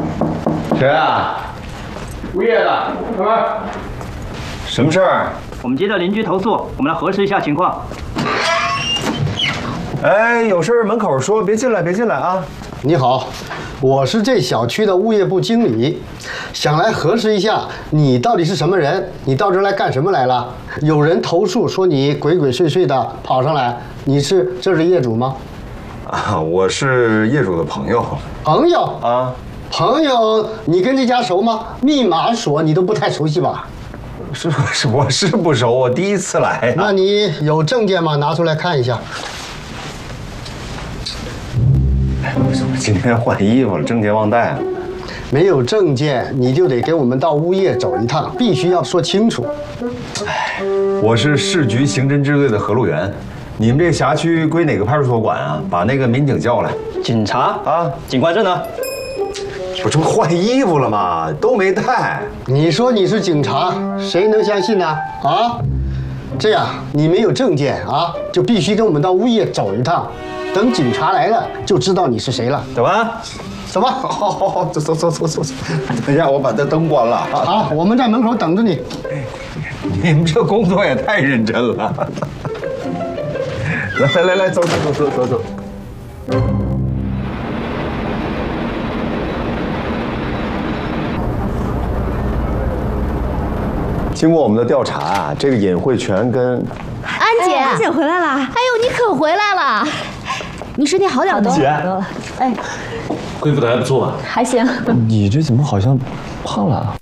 谁啊？物业的，开门。什么事儿？ 我们接到邻居投诉，我们来核实一下情况。 哎，有事门口说，别进来，别进来啊！ 你好，我是这小区的物业部经理，想来核实一下你到底是什么人，你到这儿来干什么来了？有人投诉说你鬼鬼祟祟的跑上来，这是业主吗？ 啊，我是业主的朋友。 朋友啊， 朋友，你跟这家熟吗？密码锁你都不太熟悉吧？ 我是不熟，我第一次来。 那你有证件吗？拿出来看一下。 哎，我今天换衣服了，证件忘带了。 没有证件，你就得给我们到物业走一趟，必须要说清楚。 哎，我是市局刑侦支队的何路元，你们这个辖区归哪个派出所管啊？把那个民警叫来。 警察啊， 警官证呢？ 我这不换衣服了吗？都没带。 你说你是警察，谁能相信呢？啊，这样你没有证件啊，就必须跟我们到物业走一趟。等警察来了，就知道你是谁了。 走吧。 走吧。 好，走。等一下，我把这灯关了。 好，我们在门口等着你。 你们这工作也太认真了。来，走。经过我们的调查啊，这个尹慧泉跟安姐， 安姐回来了。 哎呦，你可回来了！你身体好点吗？ 姐， 哎， 恢复的还不错吧？ 还行。 你这怎么好像胖了啊？